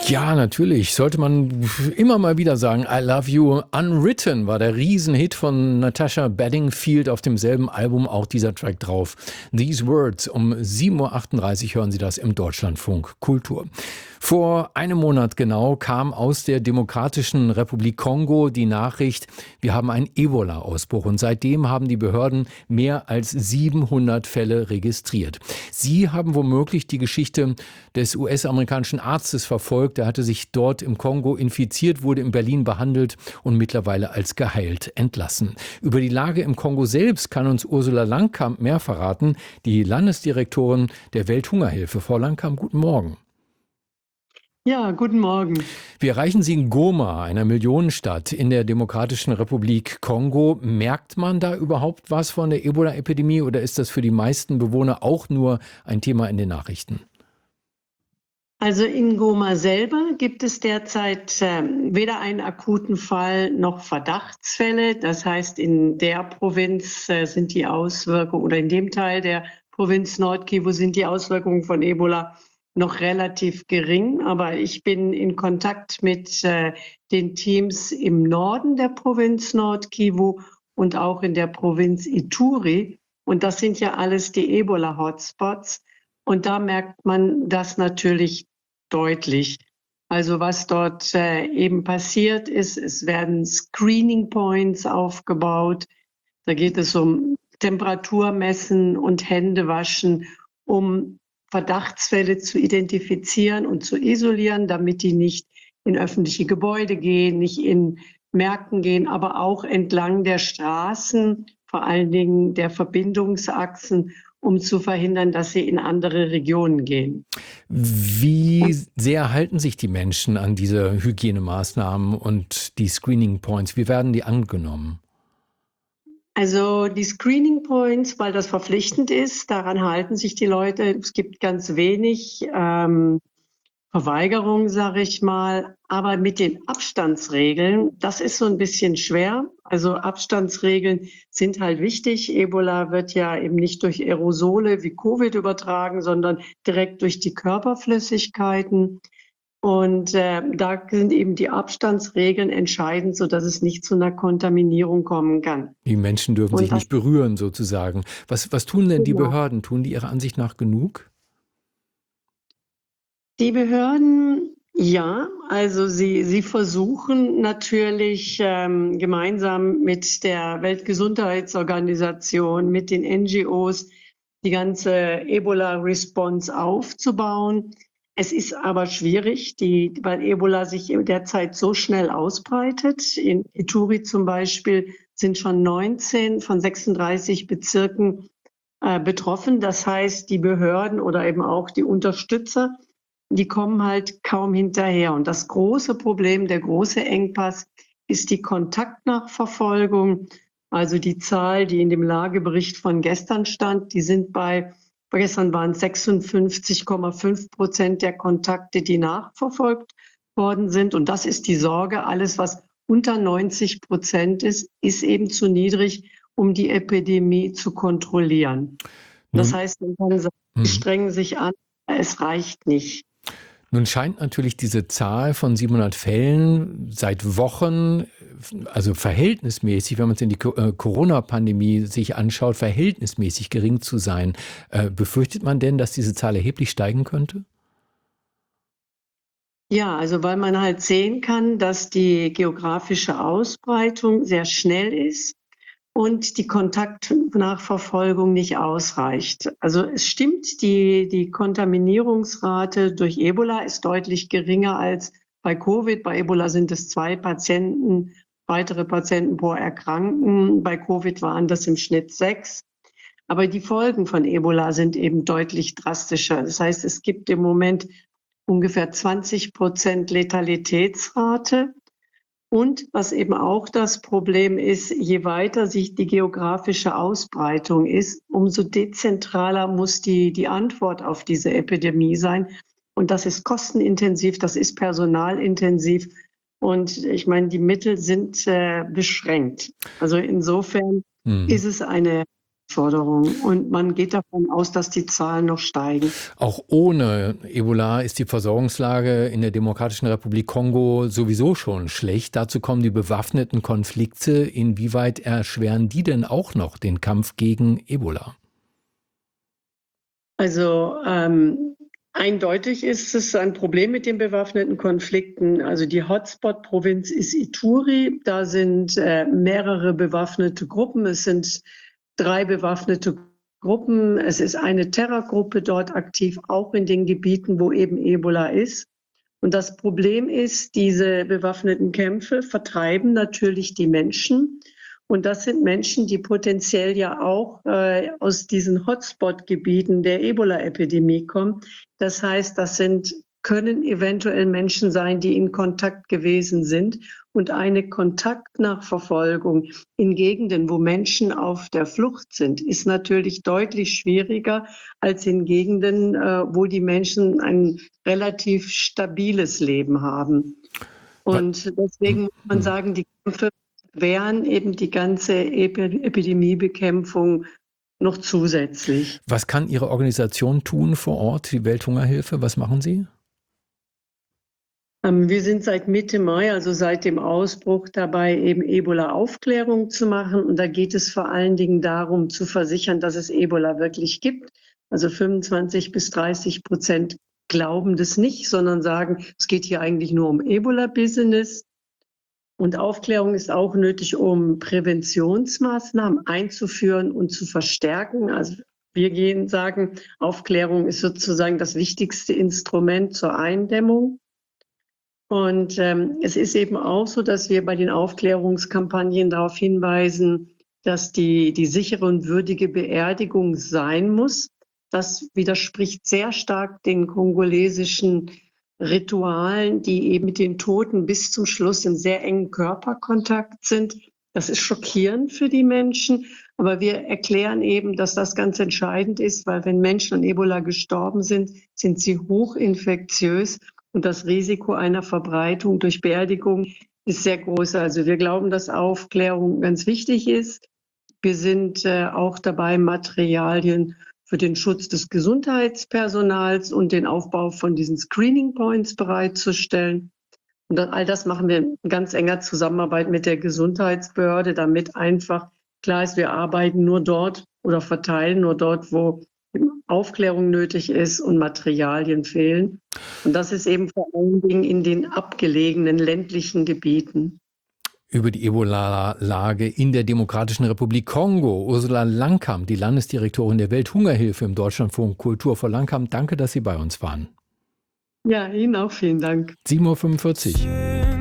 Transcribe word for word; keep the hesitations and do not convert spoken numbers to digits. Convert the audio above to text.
Ja, natürlich. Sollte man immer mal wieder sagen, I Love You. Unwritten war der Riesenhit von Natasha Bedingfield, auf demselben Album auch dieser Track drauf. These Words, um sieben Uhr achtunddreißig hören Sie das im Deutschlandfunk Kultur. Vor einem Monat genau kam aus der Demokratischen Republik Kongo die Nachricht, wir haben einen Ebola-Ausbruch, und seitdem haben die Behörden mehr als siebenhundert Fälle registriert. Sie haben womöglich die Geschichte des U S-amerikanischen Arztes verfolgt. Er hatte sich dort im Kongo infiziert, wurde in Berlin behandelt und mittlerweile als geheilt entlassen. Über die Lage im Kongo selbst kann uns Ursula Langkamp mehr verraten, die Landesdirektorin der Welthungerhilfe. Frau Langkamp, guten Morgen. Ja, guten Morgen. Wir erreichen Sie in Goma, einer Millionenstadt in der Demokratischen Republik Kongo. Merkt man da überhaupt was von der Ebola-Epidemie oder ist das für die meisten Bewohner auch nur ein Thema in den Nachrichten? Also in Goma selber gibt es derzeit äh, weder einen akuten Fall noch Verdachtsfälle. Das heißt, in der Provinz äh, sind die Auswirkungen, oder in dem Teil der Provinz Nord-Kivu sind die Auswirkungen von Ebola noch relativ gering. Aber ich bin in Kontakt mit äh, den Teams im Norden der Provinz Nord-Kivu und auch in der Provinz Ituri. Und das sind ja alles die Ebola-Hotspots. Und da merkt man das natürlich deutlich. Also was dort äh, eben passiert ist, es werden Screening Points aufgebaut. Da geht es um Temperaturmessen und Händewaschen, um Verdachtsfälle zu identifizieren und zu isolieren, damit die nicht in öffentliche Gebäude gehen, nicht in Märkten gehen, aber auch entlang der Straßen, vor allen Dingen der Verbindungsachsen, um zu verhindern, dass sie in andere Regionen gehen. Wie sehr halten sich die Menschen an diese Hygienemaßnahmen und die Screening Points? Wie werden die angenommen? Also die Screening Points, weil das verpflichtend ist, daran halten sich die Leute. Es gibt ganz wenig ähm, Verweigerung, sage ich mal. Aber mit den Abstandsregeln, das ist so ein bisschen schwer. Also Abstandsregeln sind halt wichtig. Ebola wird ja eben nicht durch Aerosole wie Covid übertragen, sondern direkt durch die Körperflüssigkeiten. Und äh, da sind eben die Abstandsregeln entscheidend, sodass es nicht zu einer Kontaminierung kommen kann. Die Menschen dürfen Und sich das, nicht berühren, sozusagen. Was, was tun denn die genau. Behörden? Tun die Ihrer Ansicht nach genug? Die Behörden, ja, also sie, sie versuchen natürlich ähm, gemeinsam mit der Weltgesundheitsorganisation, mit den N G Os, die ganze Ebola-Response aufzubauen. Es ist aber schwierig, die, weil Ebola sich derzeit so schnell ausbreitet. In Ituri zum Beispiel sind schon neunzehn von sechsunddreißig Bezirken äh, betroffen. Das heißt, die Behörden oder eben auch die Unterstützer, die kommen halt kaum hinterher. Und das große Problem, der große Engpass ist die Kontaktnachverfolgung. Also die Zahl, die in dem Lagebericht von gestern stand, die sind bei, gestern waren es sechsundfünfzig Komma fünf Prozent der Kontakte, die nachverfolgt worden sind. Und das ist die Sorge. Alles, was unter neunzig Prozent ist, ist eben zu niedrig, um die Epidemie zu kontrollieren. Das Nun, heißt, man kann sagen, sie hm. strengen sich an, es reicht nicht. Nun scheint natürlich diese Zahl von siebenhundert Fällen seit Wochen, also verhältnismäßig, wenn man es in die Corona-Pandemie sich anschaut, verhältnismäßig gering zu sein. Äh, befürchtet man denn, dass diese Zahl erheblich steigen könnte? Ja, also weil man halt sehen kann, dass die geografische Ausbreitung sehr schnell ist und die Kontaktnachverfolgung nicht ausreicht. Also es stimmt, die, die Kontaminierungsrate durch Ebola ist deutlich geringer als bei Covid. Bei Ebola sind es zwei Patienten, weitere Patienten pro Erkrankten. Bei Covid waren das im Schnitt sechs. Aber die Folgen von Ebola sind eben deutlich drastischer. Das heißt, es gibt im Moment ungefähr zwanzig Prozent Letalitätsrate. Und was eben auch das Problem ist, je weiter sich die geografische Ausbreitung ist, umso dezentraler muss die, die Antwort auf diese Epidemie sein. Und das ist kostenintensiv, das ist personalintensiv. Und ich meine, die Mittel sind äh, beschränkt. Also insofern Hm. ist es eine Herausforderung und man geht davon aus, dass die Zahlen noch steigen. Auch ohne Ebola ist die Versorgungslage in der Demokratischen Republik Kongo sowieso schon schlecht. Dazu kommen die bewaffneten Konflikte. Inwieweit erschweren die denn auch noch den Kampf gegen Ebola? Also ähm, eindeutig ist es ein Problem mit den bewaffneten Konflikten. Also die Hotspot-Provinz ist Ituri. Da sind äh, mehrere bewaffnete Gruppen. Es sind drei bewaffnete Gruppen. Es ist eine Terrorgruppe dort aktiv, auch in den Gebieten, wo eben Ebola ist. Und das Problem ist, diese bewaffneten Kämpfe vertreiben natürlich die Menschen. Und das sind Menschen, die potenziell ja auch äh, aus diesen Hotspot-Gebieten der Ebola-Epidemie kommen. Das heißt, das sind, können eventuell Menschen sein, die in Kontakt gewesen sind. Und eine Kontaktnachverfolgung in Gegenden, wo Menschen auf der Flucht sind, ist natürlich deutlich schwieriger als in Gegenden, äh, wo die Menschen ein relativ stabiles Leben haben. Und deswegen muss man sagen, die Kämpfe wären eben die ganze Epidemiebekämpfung noch zusätzlich. Was kann Ihre Organisation tun vor Ort, die Welthungerhilfe? Was machen Sie? Wir sind seit Mitte Mai, also seit dem Ausbruch, dabei, eben Ebola-Aufklärung zu machen. Und da geht es vor allen Dingen darum, zu versichern, dass es Ebola wirklich gibt. Also fünfundzwanzig bis dreißig Prozent glauben das nicht, sondern sagen, es geht hier eigentlich nur um Ebola-Business. Und Aufklärung ist auch nötig, um Präventionsmaßnahmen einzuführen und zu verstärken. Also wir gehen sagen, Aufklärung ist sozusagen das wichtigste Instrument zur Eindämmung. Und ähm, es ist eben auch so, dass wir bei den Aufklärungskampagnen darauf hinweisen, dass die, die sichere und würdige Beerdigung sein muss. Das widerspricht sehr stark den kongolesischen Ritualen, die eben mit den Toten bis zum Schluss in sehr engen Körperkontakt sind. Das ist schockierend für die Menschen, aber wir erklären eben, dass das ganz entscheidend ist, weil wenn Menschen an Ebola gestorben sind, sind sie hochinfektiös und das Risiko einer Verbreitung durch Beerdigung ist sehr groß. Also wir glauben, dass Aufklärung ganz wichtig ist. Wir sind äh, auch dabei, Materialien für den Schutz des Gesundheitspersonals und den Aufbau von diesen Screening Points bereitzustellen. Und dann, all das machen wir in ganz enger Zusammenarbeit mit der Gesundheitsbehörde, damit einfach klar ist, wir arbeiten nur dort oder verteilen nur dort, wo Aufklärung nötig ist und Materialien fehlen. Und das ist eben vor allen Dingen in den abgelegenen ländlichen Gebieten. Über die Ebola-Lage in der Demokratischen Republik Kongo. Ursula Langkamp, die Landesdirektorin der Welthungerhilfe im Deutschlandfunk Kultur. Frau Langkamp, danke, dass Sie bei uns waren. Ja, Ihnen auch vielen Dank. sieben Uhr fünfundvierzig.